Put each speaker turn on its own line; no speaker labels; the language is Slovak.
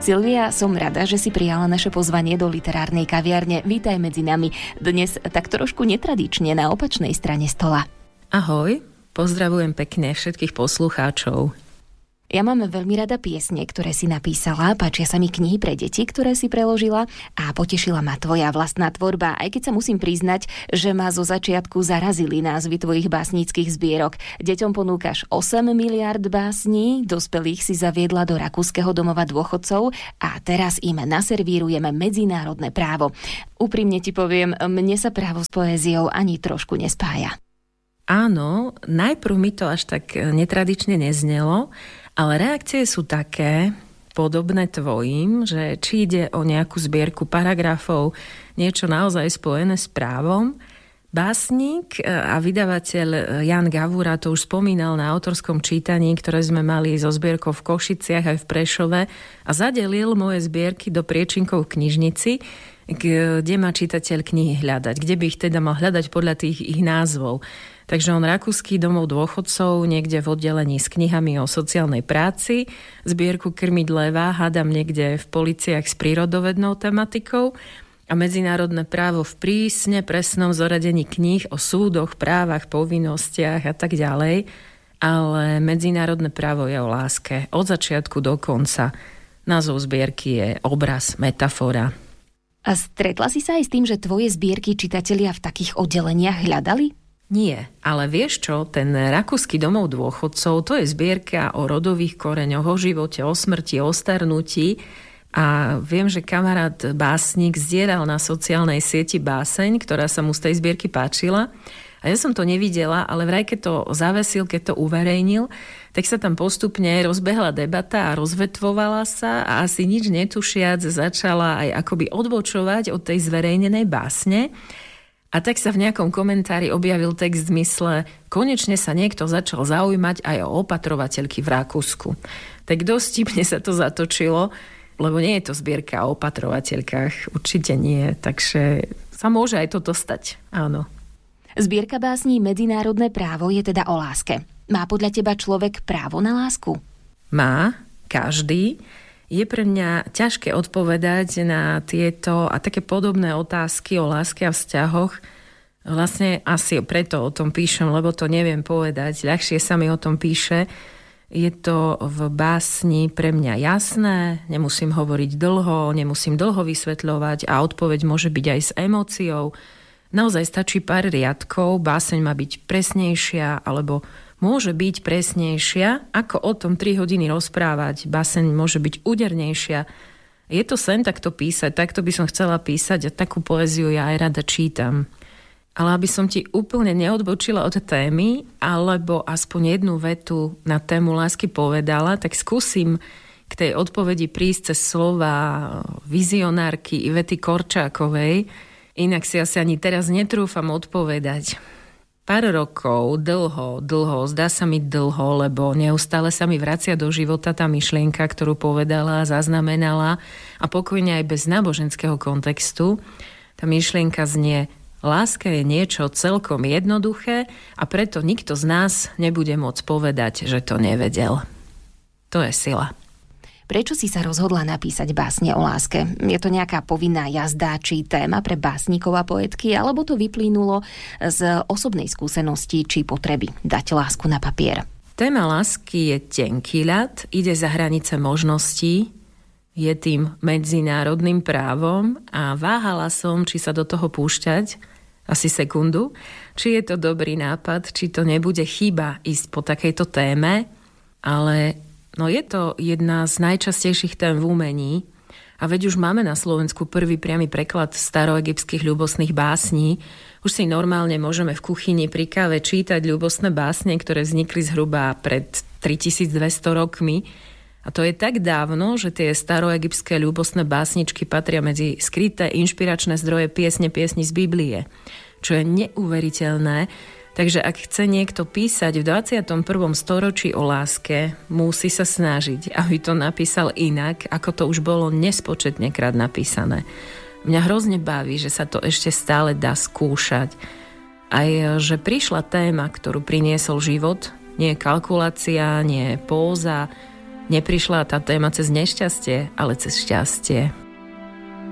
Silvia, som rada, že si prijala naše pozvanie do literárnej kaviarne. Vítaj medzi nami. Dnes tak trošku netradične na opačnej strane stola.
Ahoj, pozdravujem pekne všetkých poslucháčov.
Ja mám veľmi rada piesne, ktoré si napísala, páčia sa mi knihy pre deti, ktoré si preložila a potešila ma tvoja vlastná tvorba, aj keď sa musím priznať, že ma zo začiatku zarazili názvy tvojich básnických zbierok. Deťom ponúkaš 8 miliárd básní, dospelých si zaviedla do Rakúskeho domova dôchodcov a teraz im naservírujeme medzinárodné právo. Úprimne ti poviem, mne sa právo s poéziou ani trošku nespája.
Áno, najprv mi to až tak netradične neznelo, ale reakcie sú také, podobné tvojim, že či ide o nejakú zbierku paragrafov, niečo naozaj spojené s právom. Básnik a vydavateľ Jan Gavúra to už spomínal na autorskom čítaní, ktoré sme mali zo zbierkou v Košiciach aj v Prešove a zadelil moje zbierky do priečinkov v knižnici, kde má čitateľ knihy hľadať, kde by ich teda mal hľadať podľa tých ich názvov. Takže on Rakúsky domov dôchodcov niekde v oddelení s knihami o sociálnej práci, zbierku Krmidleva hádam niekde v policiách s prírodovednou tematikou a medzinárodné právo v prísne presnom zoradení kníh o súdoch, právach, povinnostiach a tak ďalej. Ale medzinárodné právo je o láske od začiatku do konca. Názov zbierky je obraz, metafora.
A stretla si sa aj s tým, že tvoje zbierky čitatelia v takých oddeleniach hľadali?
Nie, ale vieš čo, ten Rakúsky domov dôchodcov, to je zbierka o rodových koreňoch, o živote, o smrti, o starnutí a viem, že kamarát básnik zdieľal na sociálnej sieti báseň, ktorá sa mu z tej zbierky páčila a ja som to nevidela, ale vraj keď to zavesil, keď to uverejnil, tak sa tam postupne rozbehla debata a rozvetvovala sa a asi nič netušiac začala aj akoby odbočovať od tej zverejnenej básne. A tak sa v nejakom komentári objavil text v zmysle, konečne sa niekto začal zaujímať aj o opatrovateľky v Rakúsku. Tak dosť vtipne sa to zatočilo, lebo nie je to zbierka o opatrovateľkách, určite nie, takže sa môže aj toto stať, áno.
Zbierka básní Medzinárodné právo je teda o láske. Má podľa teba človek právo na lásku?
Má, každý. Je pre mňa ťažké odpovedať na tieto a také podobné otázky o láske a vzťahoch. Vlastne asi preto o tom píšem, lebo to neviem povedať. Ľahšie sa mi o tom píše. Je to v básni pre mňa jasné, nemusím hovoriť dlho, nemusím dlho vysvetľovať a odpoveď môže byť aj s emóciou. Naozaj stačí pár riadkov, báseň má byť presnejšia alebo môže byť presnejšia, ako o tom 3 hodiny rozprávať. Báseň môže byť údernejšia. Je to sen takto písať, takto by som chcela písať a takú poéziu ja aj rada čítam. Ale aby som ti úplne neodbočila od témy, alebo aspoň jednu vetu na tému lásky povedala, tak skúsim k tej odpovedi prísť cez slova vizionárky Ivety Korčákovej. Inak si asi ani teraz netrúfam odpovedať. Pár rokov, dlho, zdá sa mi dlho, lebo neustále sa mi vracia do života tá myšlienka, ktorú povedala, zaznamenala a pokojne aj bez náboženského kontextu. Tá myšlienka znie, láska je niečo celkom jednoduché a preto nikto z nás nebude môcť povedať, že to nevedel. To je sila.
Prečo si sa rozhodla napísať básne o láske? Je to nejaká povinná jazda či téma pre básnikov a poetky, alebo to vyplynulo z osobnej skúsenosti či potreby dať lásku na papier?
Téma lásky je tenký ľad, ide za hranice možností, je tým medzinárodným právom a váhala som, či sa do toho púšťať, asi sekundu, či je to dobrý nápad, či to nebude chyba ísť po takejto téme, ale no je to jedna z najčastejších tém v umení a veď už máme na Slovensku prvý priamy preklad staroegyptských ľubostných básní. Už si normálne môžeme v kuchyni pri káve čítať ľubostné básne, ktoré vznikli zhruba pred 3200 rokmi. A to je tak dávno, že tie staroegyptské ľubostné básničky patria medzi skryté inšpiračné zdroje piesni z Biblie, čo je neuveriteľné. Takže ak chce niekto písať v 21. storočí o láske, musí sa snažiť, aby to napísal inak, ako to už bolo nespočetne krát napísané. Mňa hrozne baví, že sa to ešte stále dá skúšať. Aj že prišla téma, ktorú priniesol život, nie kalkulácia, nie póza, neprišla tá téma cez nešťastie, ale cez šťastie.